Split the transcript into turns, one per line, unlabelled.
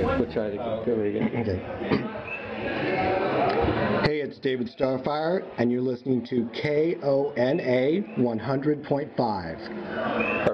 We'll try to go again.
Okay. Hey, it's David Starfire, and you're listening to KONA 100.5.